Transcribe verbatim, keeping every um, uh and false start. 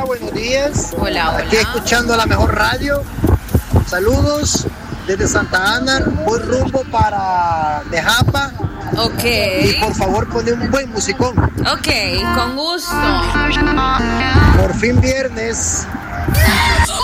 buenos días. Hola, hola. Aquí escuchando la mejor radio. Saludos desde Santa Ana. Voy rumbo para De Japa. Ok. Y por favor, pone un buen musicón. Ok, con gusto. Por fin viernes.